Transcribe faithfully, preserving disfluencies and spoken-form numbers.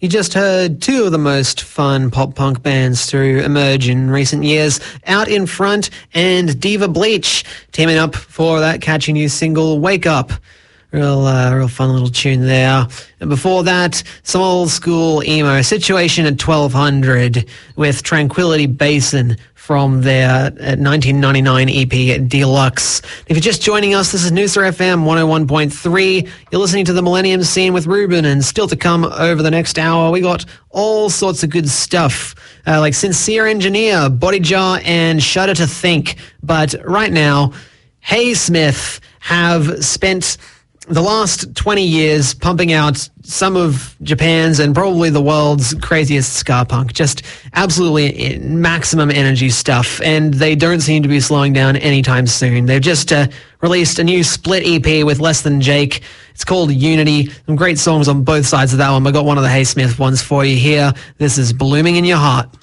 You just heard two of the most fun pop-punk bands to emerge in recent years, Out in Front and Diva Bleach, teaming up for that catchy new single, Wake Up. Real, uh, real fun little tune there. And before that, some old school emo, Situation at twelve hundred with Tranquility Basin from their nineteen ninety-nine E P Deluxe. If you're just joining us, this is Noosa F M one oh one point three. You're listening to the Millennium Scene with Ruben, and still to come over the next hour, we got all sorts of good stuff, uh, like Sincere Engineer, Body Jar, and Shudder to Think. But right now, Hey Smith have spent the last twenty years pumping out some of Japan's and probably the world's craziest ska punk. Just absolutely maximum energy stuff, and they don't seem to be slowing down anytime soon. They've just uh, released a new split E P with Less Than Jake. It's called Unity. Some great songs on both sides of that one. I got one of the Hey Smith ones for you here. This is Blooming in Your Heart.